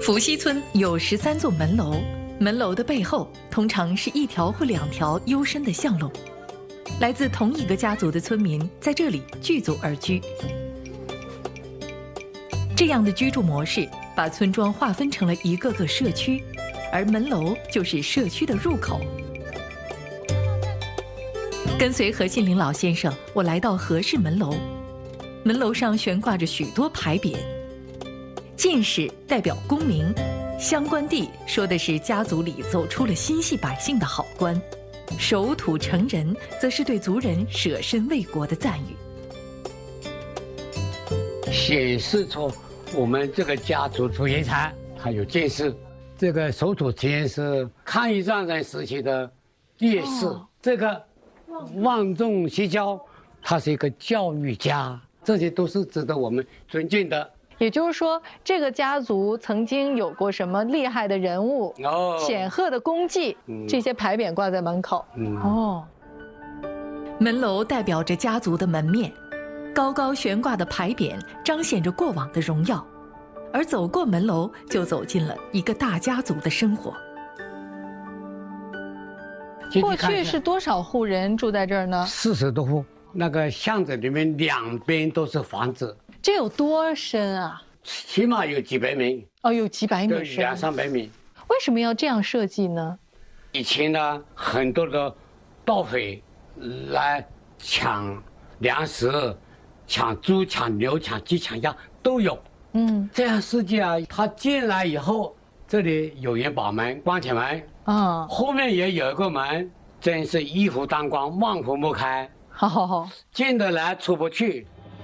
伏羲村有13座门楼，门楼的背后通常是一条或两条幽深的巷弄。来自同一个家族的村民在这里聚族而居。这样的居住模式把村庄划分成了一个个社区，而门楼就是社区的入口。跟随何信林老先生，我来到何氏门楼。门楼上悬挂着许多牌匾，进士代表功名，乡官地说的是家族里走出了心系百姓的好官，守土成人则是对族人舍身为国的赞誉， 显示出我们这个家族出人才，还有见识。这个守土成人是抗日战争时期的烈士，这个望重西郊，他是一个教育家，这些都是值得我们尊敬的。 也就是说，这个家族曾经有过什么厉害的人物、显赫的功绩，这些牌匾挂在门口。 门楼代表着家族的门面，高高悬挂的牌匾彰显着过往的荣耀，而走过门楼就走进了一个大家族的生活。 过去是多少户人住在这儿呢 ？40多户。那个巷子里面两边都是房子。 这有多深啊？ 起码有几百米。 哦，有几百米深 ，200、300米。 为什么要这样设计呢？ 以前呢，很多的盗匪来抢粮食、抢猪、抢牛、抢鸡、抢鸭都有。这样设计啊，他进来以后，这里有人把门关起门，后面也有一个门，真是一夫当关，万夫莫开。 好， 进得来出不去。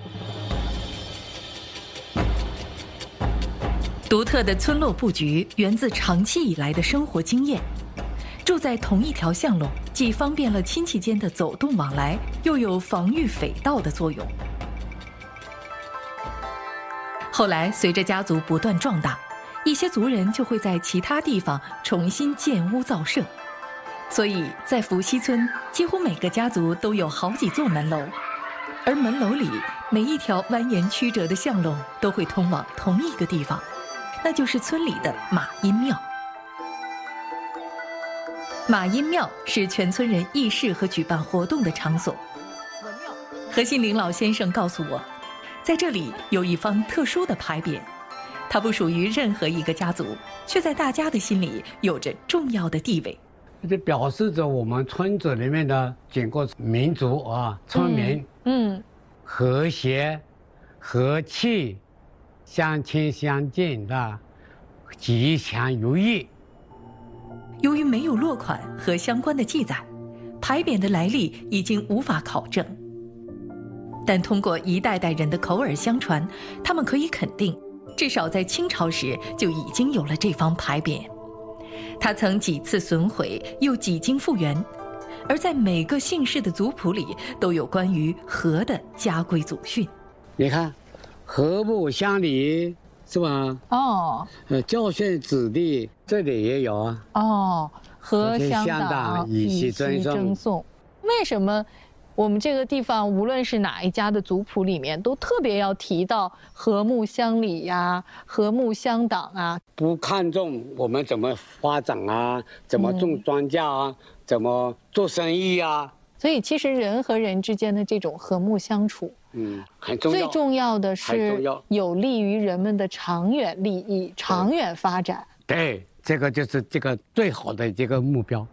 独特的村落布局源自长期以来的生活经验。住在同一条巷弄，既方便了亲戚间的走动往来，又有防御匪盗的作用。后来，随着家族不断壮大，一些族人就会在其他地方重新建屋造舍。所以在伏羲村，几乎每个家族都有好几座门楼，而门楼里每一条蜿蜒曲折的巷弄都会通往同一个地方，那就是村里的马阴庙。马阴庙是全村人议事和举办活动的场所。何信林老先生告诉我，在这里有一方特殊的牌匾，它不属于任何一个家族，却在大家的心里有着重要的地位。 这表示着我们村子里面的整个民族啊，村民，和谐、和气、相亲相近的，吉祥如意。 由于没有落款和相关的记载，牌匾的来历已经无法考证。但通过一代代人的口耳相传，他们可以肯定，至少在清朝时就已经有了这方牌匾。它曾几次损毁，又几经复原，而在每个姓氏的族谱里都有关于和的家规祖训。 你看，和睦乡里是吧？教训子弟，这里也有啊。 和乡党，以息争颂。为什么我们这个地方无论是哪一家的族谱里面，都特别要提到和睦乡里呀、和睦乡党啊？ 不看重我们怎么发展啊，怎么种庄稼啊，怎么做生意啊。 所以其实人和人之间的这种和睦相处， 很重要。 最重要的是有利于人们的长远利益、长远发展。 对，这个就是这个最好的这个目标。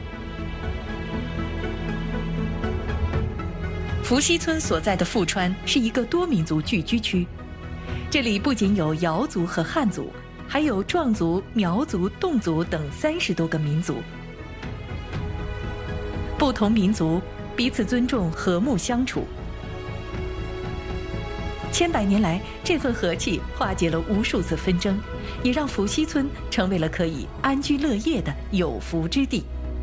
伏羲村所在的富川是一个多民族聚居区，这里不仅有瑶族和汉族，还有壮族、苗族、侗族等30多个民族。不同民族彼此尊重，和睦相处。千百年来，这份和气化解了无数次纷争，也让伏羲村成为了可以安居乐业的有福之地。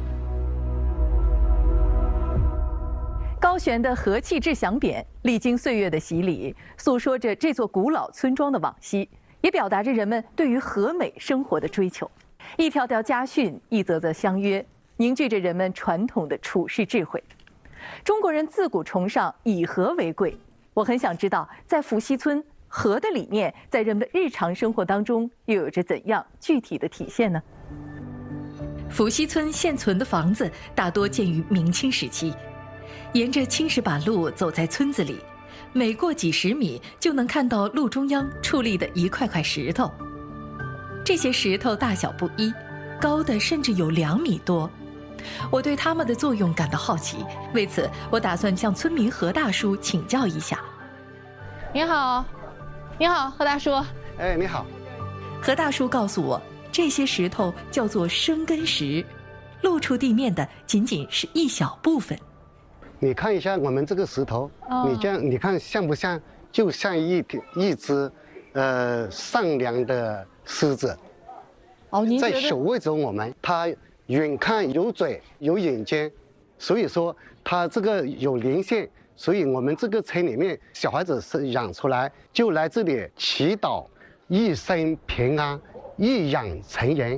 高悬的和气志祥匾，历经岁月的洗礼，诉说着这座古老村庄的往昔，也表达着人们对于和美生活的追求。一条条家训，一则则相约，凝聚着人们传统的处世智慧。中国人自古崇尚以和为贵，我很想知道，在伏羲村， 河的理念在人们日常生活当中又有着怎样具体的体现呢？伏羲村现存的房子大多建于明清时期，沿着青石板路走在村子里，每过几十米就能看到路中央矗立的一块块石头。这些石头大小不一，高的甚至有2米多。我对它们的作用感到好奇，为此我打算向村民何大叔请教一下。 你好，你好，何大叔。 哎，你好。 何大叔告诉我，这些石头叫做生根石，露出地面的仅仅是一小部分。 你看一下我们这个石头，你这样你看像不像？就像一只善良的狮子。 您觉得在守卫着我们，它远看有嘴有眼睛，所以说它这个有连线，所以我们这个村里面小孩子是养出来就来这里祈祷一生平安，一养成人。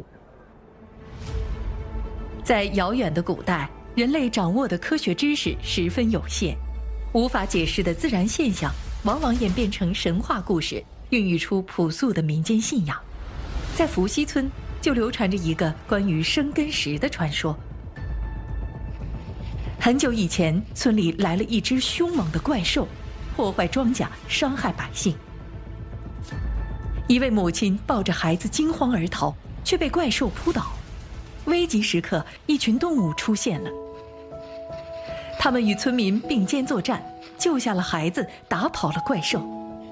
在遥远的古代，人类掌握的科学知识十分有限，无法解释的自然现象往往演变成神话故事，孕育出朴素的民间信仰。在伏羲村就流传着一个关于生根石的传说。很久以前，村里来了一只凶猛的怪兽，破坏庄稼，伤害百姓。一位母亲抱着孩子惊慌而逃，却被怪兽扑倒。危急时刻，一群动物出现了，他们与村民并肩作战，救下了孩子，打跑了怪兽。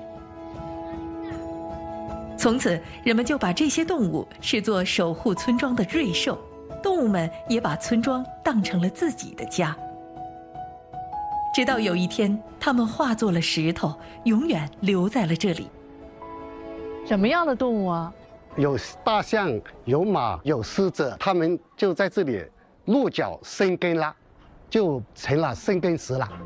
从此，人们就把这些动物视作守护村庄的瑞兽，动物们也把村庄当成了自己的家。直到有一天，它们化作了石头，永远留在了这里。 什么样的动物啊？ 有大象，有马，有狮子，它们就在这里落脚生根了，就成了生根石了。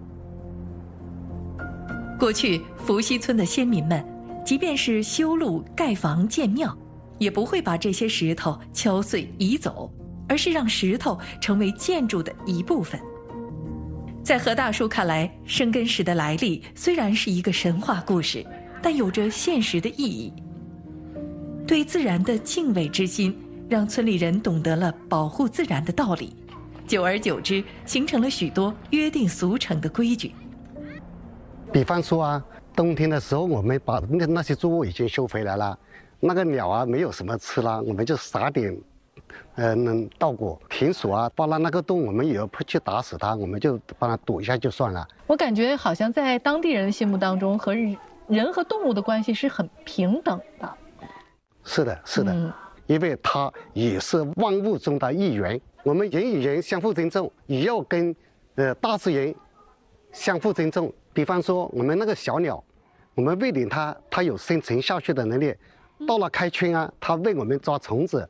过去，伏羲村的先民们，即便是修路、盖房、建庙，也不会把这些石头敲碎移走，而是让石头成为建筑的一部分。在何大叔看来，生根石的来历虽然是一个神话故事，但有着现实的意义。对自然的敬畏之心，让村里人懂得了保护自然的道理，久而久之，形成了许多约定俗成的规矩。 比方说啊，冬天的时候，我们把那些作物已经收回来了，那个鸟啊没有什么吃了，我们就撒点稻谷、田鼠啊，包了那个洞，我们也不去打死它，我们就把它堵一下就算了。 我感觉好像在当地人的心目当中，人和动物的关系是很平等的。 是的，是的，因为它也是万物中的一员。我们人与人相互尊重，也要跟大自然相互尊重。比方说，我们那个小鸟，我们喂领它，它有生存下去的能力。到了开春啊，它为我们抓虫子。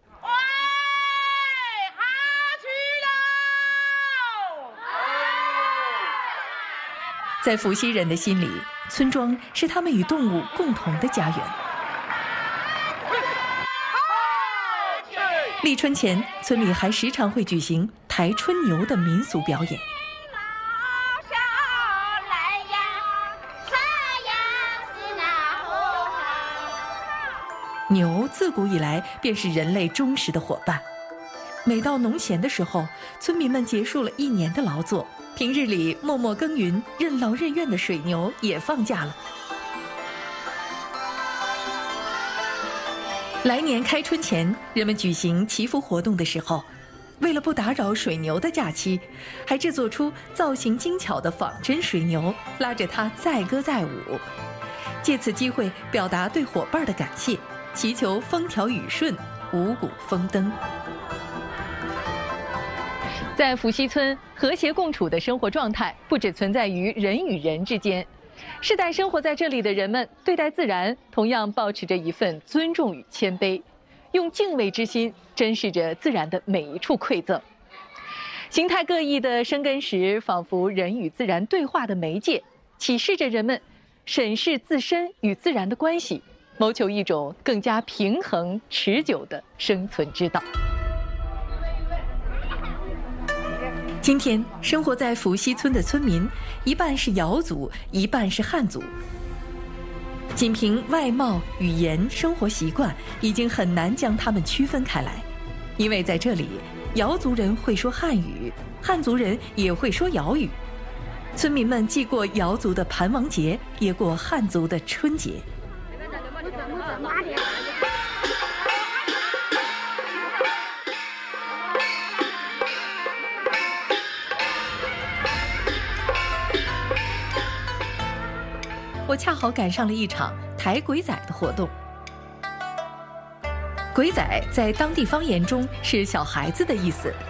在伏羲人的心里，村庄是他们与动物共同的家园。立春前，村里还时常会举行抬春牛的民俗表演。牛自古以来便是人类忠实的伙伴。每到农闲的时候，村民们结束了一年的劳作，平日里默默耕耘、任劳任怨的水牛也放假了。来年开春前，人们举行祈福活动的时候，为了不打扰水牛的假期，还制作出造型精巧的仿真水牛，拉着它载歌载舞，借此机会表达对伙伴的感谢，祈求风调雨顺、五谷丰登。在伏羲村，和谐共处的生活状态不只存在于人与人之间，世代生活在这里的人们对待自然同样保持着一份尊重与谦卑，用敬畏之心珍视着自然的每一处馈赠。形态各异的生根石仿佛人与自然对话的媒介，启示着人们审视自身与自然的关系，谋求一种更加平衡持久的生存之道。今天生活在伏羲村的村民，一半是瑶族，一半是汉族。 仅凭外貌、语言、生活习惯，已经很难将他们区分开来，因为在这里，瑶族人会说汉语，汉族人也会说瑶语。村民们既过瑶族的盘王节，也过汉族的春节。我恰好赶上了一场抬鬼仔的活动。鬼仔在当地方言中是小孩子的意思。